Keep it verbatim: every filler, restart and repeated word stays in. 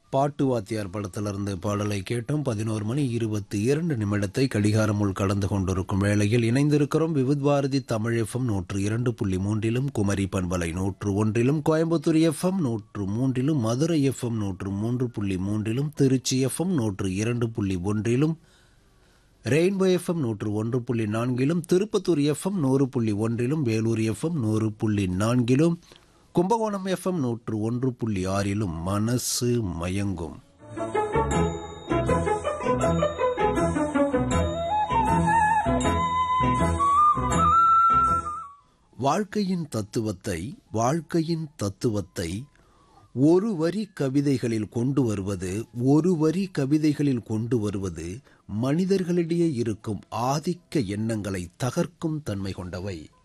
பாட்டு வாத்தியார் படத்திலிருந்து பாடலை கேட்டோம். பதினோரு மணி இருபத்தி இரண்டு நிமிடத்தை கடிகாரமுள் கடந்து கொண்டிருக்கும் வேளையில் இணைந்திருக்கிறோம். விவித் பாரதி தமிழ் எஃப்எம் நூற்று இரண்டு புள்ளி மூன்றிலும், குமரி பண்பலை நூற்று ஒன்றிலும், கோயம்புத்தூர் எஃப்எம் நூற்று மூன்றிலும், மதுரை எஃப்எம் நூற்று மூன்று புள்ளி மூன்றிலும், திருச்சி எஃப்எம் நூற்று இரண்டு புள்ளி ஒன்றிலும், ரெயின்போ எஃப்எம் நூற்று ஒன்று புள்ளி நான்கிலும், திருப்பத்தூர் எஃப்எம் நூறு புள்ளி ஒன்றிலும், வேலூர் எஃப்எம் நூறு புள்ளி நான்கிலும், கும்பகோணம் எஃப்எம் நூற்று ஒன்று புள்ளி ஆறிலும் மனசு மயங்கும். வாழ்க்கையின் தத்துவத்தை வாழ்க்கையின் தத்துவத்தை ஒரு வரி கவிதைகளில் கொண்டு வருவது ஒரு வரி கவிதைகளில் கொண்டு வருவது மனிதர்களிடையே இருக்கும் ஆதிக்க எண்ணங்களை தகர்க்கும் தன்மை கொண்டவை.